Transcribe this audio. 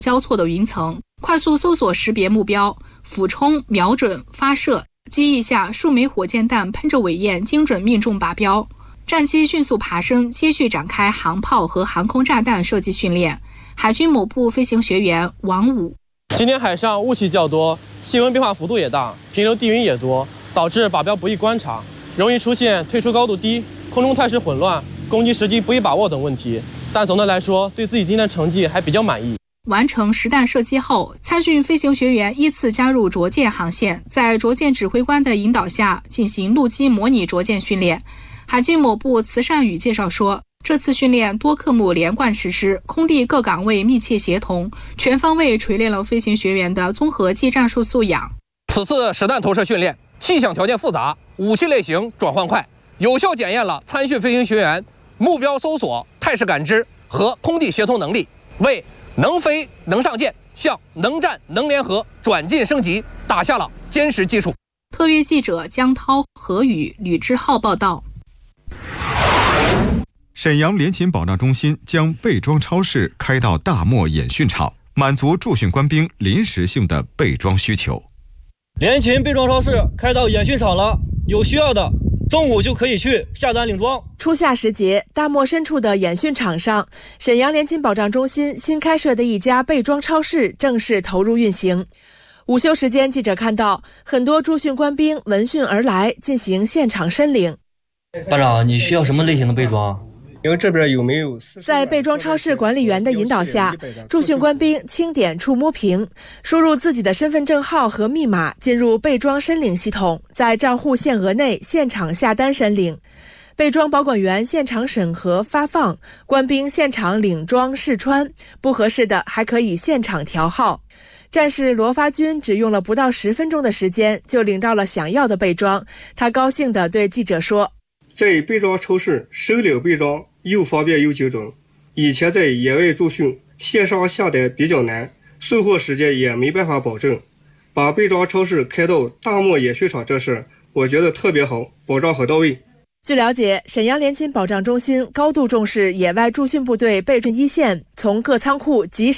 交错的云层，快速搜索识别目标，俯冲、瞄准、发射。机翼下数枚火箭弹喷着尾焰，精准命中靶标。战机迅速爬升，接续展开航炮和航空炸弹射击训练。海军某部飞行学员王武： 今天海上雾气较多，气温变化幅度也大，平流地云也多，导致靶标不易观察，容易出现退出高度低、空中态势混乱、攻击时机不易把握等问题。但总的来说，对自己今天成绩还比较满意。 完成实弹射击后，参训飞行学员依次加入着舰航线，在着舰指挥官的引导下进行陆基模拟着舰训练。海军某部慈善宇介绍说，这次训练多科目连贯实施，空地各岗位密切协同，全方位锤炼了飞行学员的综合技战术素养。 此次实弹投射训练，气象条件复杂，武器类型转换快，有效检验了参训飞行学员目标搜索、态势感知和空地协同能力，为能飞能上舰向能战能联合转进升级打下了坚实基础。 特约记者江涛、何宇、吕志浩报道。 沈阳联勤保障中心将备装超市开到大漠演训场，满足驻训官兵临时性的备装需求。 联勤备装超市开到演训场了，有需要的中午就可以去下单领装。 初夏时节，大漠深处的演训场上，沈阳联勤保障中心新开设的一家备装超市正式投入运行。午休时间，记者看到很多驻训官兵闻讯而来，进行现场申领。 班长，你需要什么类型的备装？ 因为这边有没有在备装超市管理员的引导下，驻训官兵轻点触摸屏，输入自己的身份证号和密码，进入备装申领系统，在账户限额内现场下单申领。备装保管员现场审核发放，官兵现场领装试穿，不合适的还可以现场调号。战士罗发军只用了不到10分钟的时间就领到了想要的备装，他高兴地对记者说： 在备装超市收领备装又方便又精准，以前在野外驻训线上下单比较难，送货时间也没办法保证，把备装超市开到大漠演训场这事我觉得特别好，保障很到位。 据了解，沈阳联勤保障中心高度重视野外驻训部队备训一线，从各仓库及时